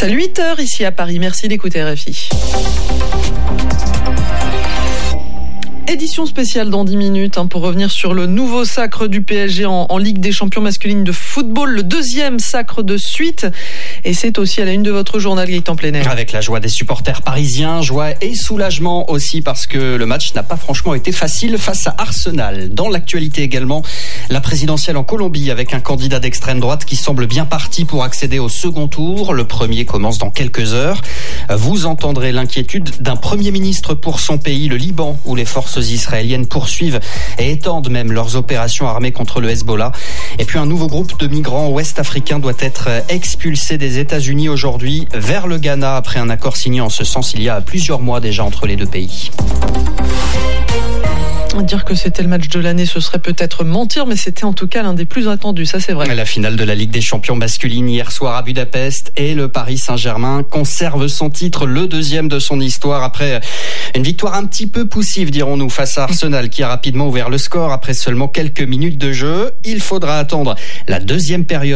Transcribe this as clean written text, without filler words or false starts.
Salut, 8h ici à Paris. Merci d'écouter RFI. Édition spéciale dans 10 minutes pour revenir sur le nouveau sacre du PSG en Ligue des champions masculines de football, le deuxième sacre de suite. Et c'est aussi à la une de votre journal, Gaëtan Plenel. Avec la joie des supporters parisiens, joie et soulagement aussi parce que le match n'a pas franchement été facile face à Arsenal. Dans l'actualité également, la présidentielle en Colombie avec un candidat d'extrême droite qui semble bien parti pour accéder au second tour. Le premier commence dans quelques heures. Vous entendrez l'inquiétude d'un premier ministre pour son pays, le Liban, où les forces israéliennes poursuivent et étendent même leurs opérations armées contre le Hezbollah. Et puis un nouveau groupe de migrants ouest-africains doit être expulsé des États-Unis aujourd'hui vers le Ghana après un accord signé en ce sens il y a plusieurs mois déjà entre les deux pays. Dire que c'était le match de l'année, ce serait peut-être mentir, mais c'était en tout cas l'un des plus attendus, ça c'est vrai. La finale de la Ligue des champions masculines hier soir à Budapest et le Paris Saint-Germain conserve son titre, le deuxième de son histoire après une victoire un petit peu poussive, dirons-nous, face à Arsenal qui a rapidement ouvert le score après seulement quelques minutes de jeu. Il faudra attendre la deuxième période